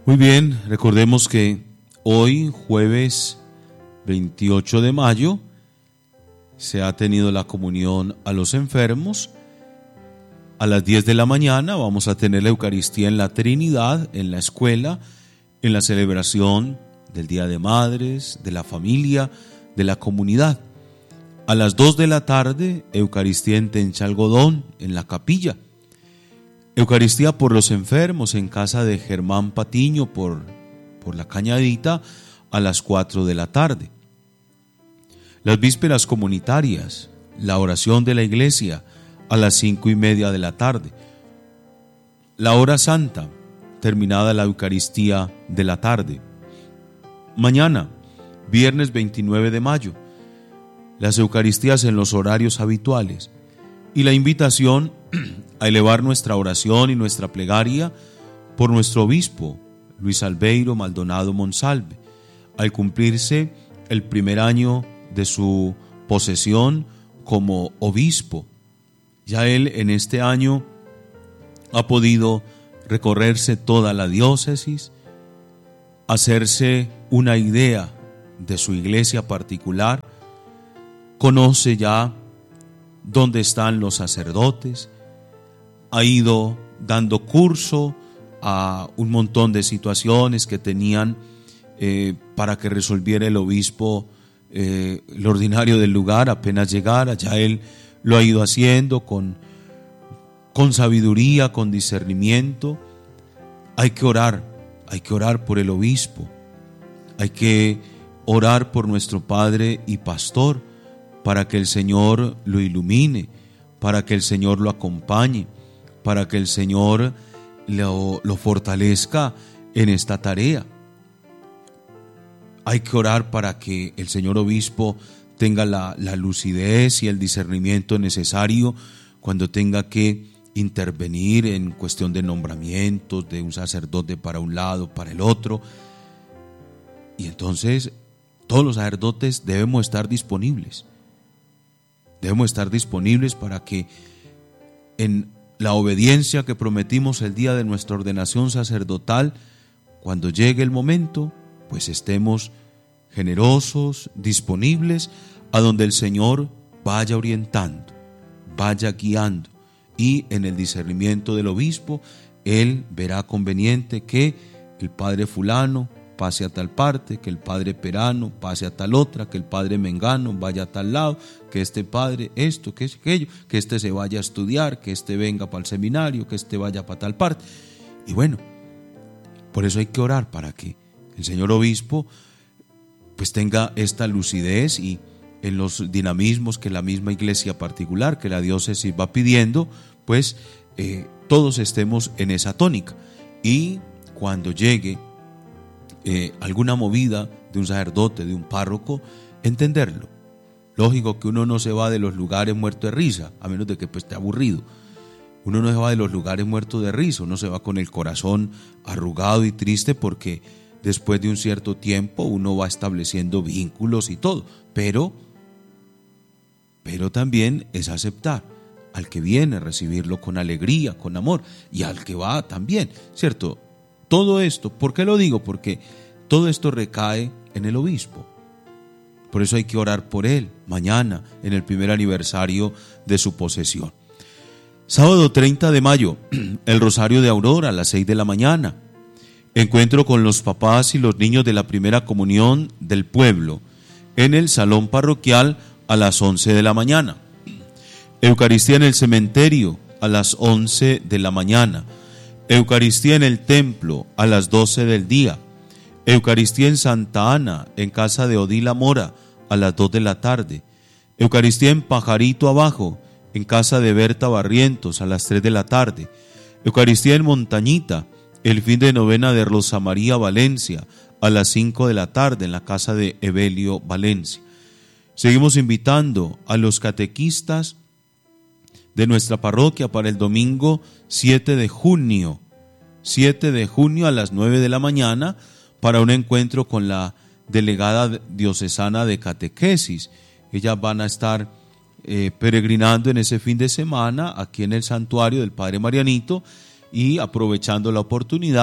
Muy bien, recordemos que hoy, jueves 28 de mayo, se ha tenido la comunión a los enfermos. A las 10 de la mañana vamos a tener la Eucaristía en la Trinidad, en la escuela, en la celebración del Día de Madres, de la familia, de la comunidad. A las 2 de la tarde, Eucaristía en Tenchalgodón, en la capilla. Eucaristía por los enfermos en casa de Germán Patiño por la Cañadita a las 4 de la tarde. Las vísperas comunitarias, la oración de la iglesia a las 5:30 de la tarde. La hora santa, terminada la Eucaristía de la tarde. Mañana, viernes 29 de mayo, las Eucaristías en los horarios habituales y la invitación a elevar nuestra oración y nuestra plegaria por nuestro obispo, Luis Albeiro Maldonado Monsalve, al cumplirse el primer año de su posesión como obispo. Ya él en este año ha podido recorrerse toda la diócesis, hacerse una idea de su iglesia particular, conoce ya dónde están los sacerdotes, ha ido dando curso a un montón de situaciones que tenían para que resolviera el obispo lo ordinario del lugar apenas llegara. Ya él lo ha ido haciendo con sabiduría, con discernimiento. Hay que orar por el obispo, hay que orar por nuestro padre y pastor para que el Señor lo ilumine, para que el Señor lo acompañe, para que el Señor lo fortalezca en esta tarea. Hay que orar para que el señor obispo tenga la lucidez y el discernimiento necesario cuando tenga que intervenir en cuestión de nombramientos de un sacerdote para un lado, para el otro. Y entonces todos los sacerdotes debemos estar disponibles. Debemos estar disponibles para que en la obediencia que prometimos el día de nuestra ordenación sacerdotal, cuando llegue el momento, pues estemos generosos, disponibles, a donde el Señor vaya orientando, vaya guiando, y en el discernimiento del obispo, él verá conveniente que el padre fulano pase a tal parte, que el padre perano pase a tal otra, que el padre mengano vaya a tal lado, que este padre esto, que es aquello, que este se vaya a estudiar, que este venga para el seminario, que este vaya para tal parte. Y bueno, por eso hay que orar para que el señor obispo pues tenga esta lucidez y en los dinamismos que la misma iglesia particular, que la diócesis va pidiendo, pues todos estemos en esa tónica. Y cuando llegue alguna movida de un sacerdote, de un párroco, entenderlo. Lógico que uno no se va de los lugares muerto de risa, a menos de que pues, esté aburrido. Uno no se va de los lugares muertos de risa, uno se va con el corazón arrugado y triste porque después de un cierto tiempo uno va estableciendo vínculos y todo, pero también es aceptar al que viene, recibirlo con alegría, con amor, y al que va también, ¿cierto? Todo esto, ¿por qué lo digo? Porque todo esto recae en el obispo. Por eso hay que orar por él mañana, en el primer aniversario de su posesión. Sábado 30 de mayo, el Rosario de Aurora a las 6 de la mañana. Encuentro con los papás y los niños de la primera comunión del pueblo en el salón parroquial a las 11 de la mañana. Eucaristía en el cementerio a las 11 de la mañana. Eucaristía en el templo a las 12 del día. Eucaristía en Santa Ana, en casa de Odila Mora, a las 2 de la tarde. Eucaristía en Pajarito Abajo, en casa de Berta Barrientos, a las 3 de la tarde. Eucaristía en Montañita, el fin de novena de Rosa María Valencia, a las 5 de la tarde, en la casa de Evelio Valencia. Seguimos invitando a los catequistas de nuestra parroquia para el domingo 7 de junio a las 9 de la mañana para un encuentro con la delegada diocesana de catequesis. Ellas van a estar peregrinando en ese fin de semana aquí en el santuario del Padre Marianito y aprovechando la oportunidad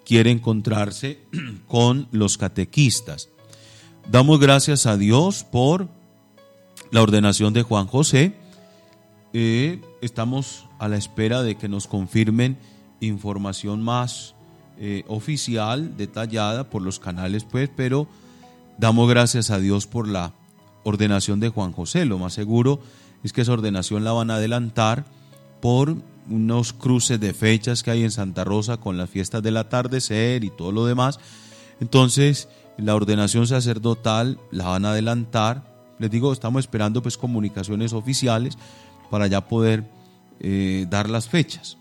quiere encontrarse con los catequistas. Damos gracias a Dios por la ordenación de Juan José. Estamos a la espera de que nos confirmen información más oficial, detallada por los canales, pues, pero damos gracias a Dios por la ordenación de Juan José. Lo más seguro es que esa ordenación la van a adelantar por unos cruces de fechas que hay en Santa Rosa con las fiestas del atardecer y todo lo demás. Entonces, la ordenación sacerdotal la van a adelantar. Les digo, estamos esperando pues comunicaciones oficiales para ya poder dar las fechas.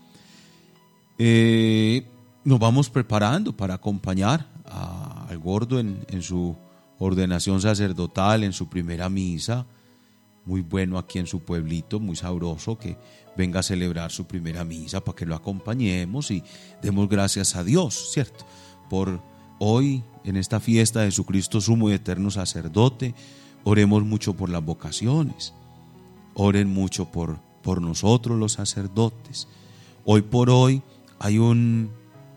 Nos vamos preparando para acompañar al gordo en su ordenación sacerdotal, en su primera misa. Muy bueno aquí en su pueblito, muy sabroso que venga a celebrar su primera misa para que lo acompañemos y demos gracias a Dios, ¿cierto? Por hoy, en esta fiesta de Jesucristo sumo y eterno sacerdote. Oremos mucho por las vocaciones, oren mucho por nosotros los sacerdotes. Hoy por hoy hay unos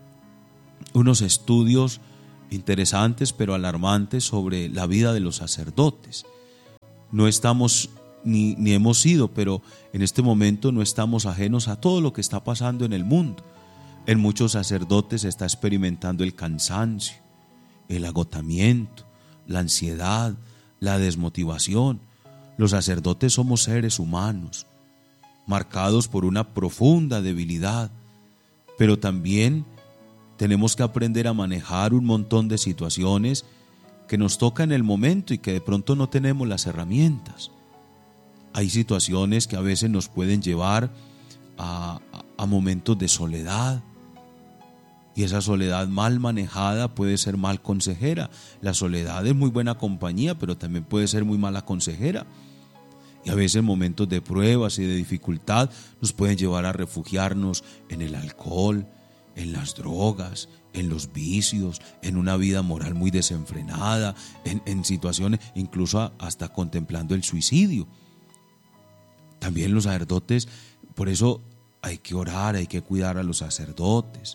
estudios interesantes pero alarmantes sobre la vida de los sacerdotes. No estamos ni hemos sido, pero en este momento no estamos ajenos a todo lo que está pasando en el mundo. En muchos sacerdotes se está experimentando el cansancio, el agotamiento, la ansiedad, la desmotivación. Los sacerdotes somos seres humanos, marcados por una profunda debilidad, pero también tenemos que aprender a manejar un montón de situaciones que nos toca en el momento y que de pronto no tenemos las herramientas. Hay situaciones que a veces nos pueden llevar a momentos de soledad, y esa soledad mal manejada puede ser mal consejera. La soledad es muy buena compañía, pero también puede ser muy mala consejera. Y a veces momentos de pruebas y de dificultad nos pueden llevar a refugiarnos en el alcohol, en las drogas, en los vicios, en una vida moral muy desenfrenada, en situaciones incluso hasta contemplando el suicidio. También los sacerdotes, por eso hay que orar, hay que cuidar a los sacerdotes.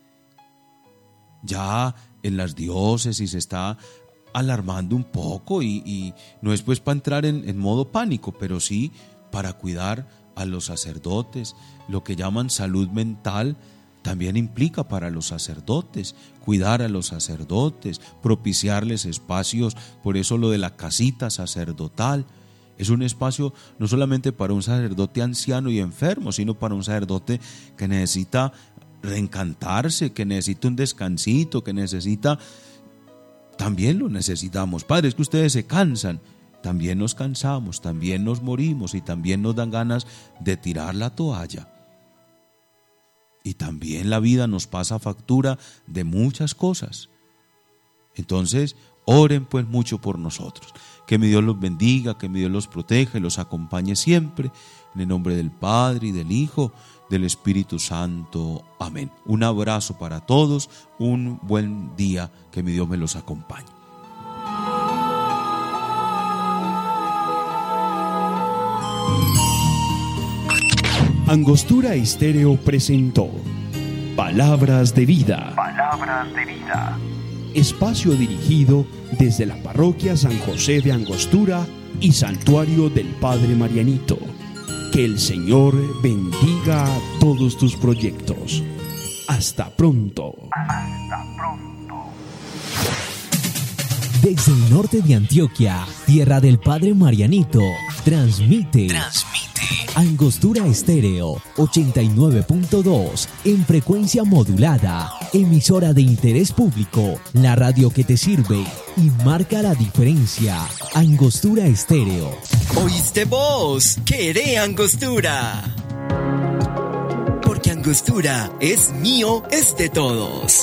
Ya en las diócesis se está alarmando un poco y no es pues para entrar en modo pánico, pero sí para cuidar a los sacerdotes. Lo que llaman salud mental también implica para los sacerdotes, cuidar a los sacerdotes, propiciarles espacios. Por eso lo de la casita sacerdotal es un espacio no solamente para un sacerdote anciano y enfermo, sino para un sacerdote que necesita reencantarse, que necesita un descansito, que necesita... También lo necesitamos. Padres, que ustedes se cansan, también nos cansamos, también nos morimos y también nos dan ganas de tirar la toalla. Y también la vida nos pasa factura de muchas cosas. Entonces, oren pues mucho por nosotros. Que mi Dios los bendiga, que mi Dios los proteja y los acompañe siempre. En el nombre del Padre y del Hijo, del Espíritu Santo. Amén. Un abrazo para todos, un buen día, que mi Dios me los acompañe. Angostura Estéreo presentó Palabras de Vida. Palabras de Vida. Espacio dirigido desde la parroquia San José de Angostura y Santuario del Padre Marianito. Que el Señor bendiga todos tus proyectos. Hasta pronto. Hasta pronto. Desde el norte de Antioquia, tierra del Padre Marianito, transmite Angostura Estéreo 89.2 en frecuencia modulada, emisora de interés público, la radio que te sirve y marca la diferencia. Angostura Estéreo. ¿Oíste vos? ¡Queré Angostura! Porque Angostura es mío, es de todos.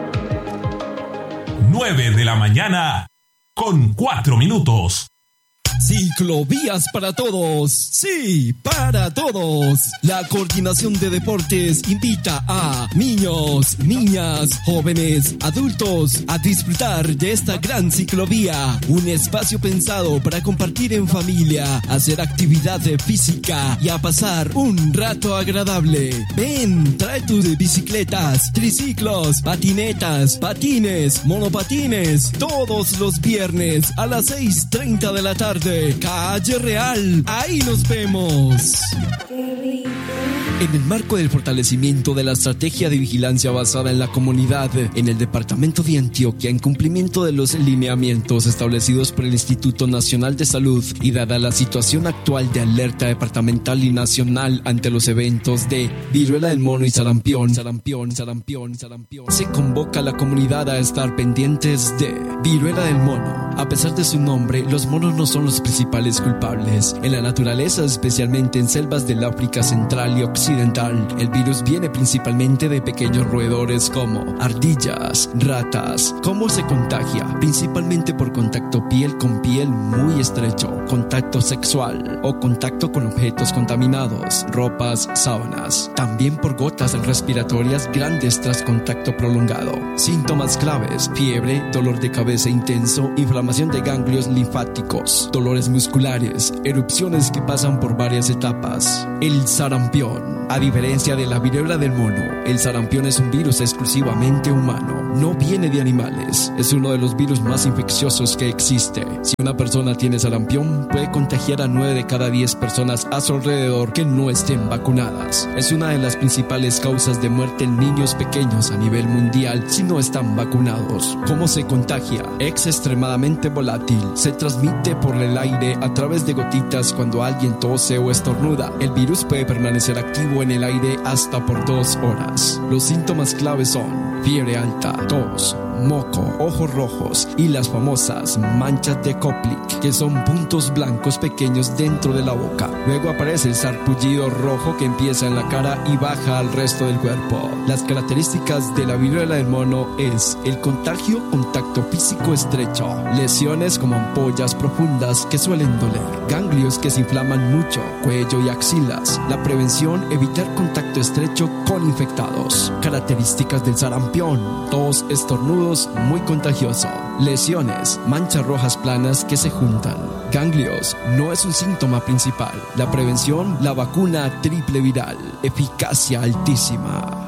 9 de la mañana con 4 minutos. Ciclovías para todos. Sí, para todos. La Coordinación de Deportes invita a niños, niñas, jóvenes, adultos a disfrutar de esta gran ciclovía. Un espacio pensado para compartir en familia, hacer actividad física y a pasar un rato agradable. Ven, trae tus bicicletas, triciclos, patinetas, patines, monopatines, todos los viernes a las 6:30 de la tarde. Calle Real, ahí nos vemos. En el marco del fortalecimiento de la estrategia de vigilancia basada en la comunidad en el departamento de Antioquia, en cumplimiento de los lineamientos establecidos por el Instituto Nacional de Salud y dada la situación actual de alerta departamental y nacional ante los eventos de viruela del mono y sarampión, se convoca a la comunidad a estar pendientes de viruela del mono. A pesar de su nombre, los monos no son los principales culpables. En la naturaleza, especialmente en selvas del África Central y Occidental, el virus viene principalmente de pequeños roedores como ardillas, ratas. ¿Cómo se contagia? Principalmente por contacto piel con piel muy estrecho, contacto sexual o contacto con objetos contaminados, ropas, sábanas. También por gotas respiratorias grandes tras contacto prolongado. Síntomas claves: fiebre, dolor de cabeza intenso, inflamación de ganglios linfáticos, dolores musculares, erupciones que pasan por varias etapas. El sarampión. A diferencia de la viruela del mono, el sarampión es un virus exclusivamente humano. No viene de animales. Es uno de los virus más infecciosos que existe. Si una persona tiene sarampión, puede contagiar a 9 de cada 10 personas a su alrededor que no estén vacunadas. Es una de las principales causas de muerte en niños pequeños a nivel mundial si no están vacunados. ¿Cómo se contagia? Es extremadamente volátil. Se transmite por el aire a través de gotitas cuando alguien tose o estornuda. El virus puede permanecer activo en el aire hasta por 2 horas. Los síntomas claves son fiebre alta, tos, moco, ojos rojos y las famosas manchas de Koplik, que son puntos blancos pequeños dentro de la boca. Luego aparece el sarpullido rojo que empieza en la cara y baja al resto del cuerpo. Las características de la viruela del mono es el contagio, contacto físico estrecho, lesiones como ampollas profundas que suelen doler, ganglios que se inflaman mucho, cuello y axilas. La prevención: evitar contacto estrecho con infectados. Características del sarampión: tos, estornudos muy contagioso, lesiones, manchas rojas planas que se juntan. Ganglios no es un síntoma principal. La prevención: la vacuna triple viral, eficacia altísima.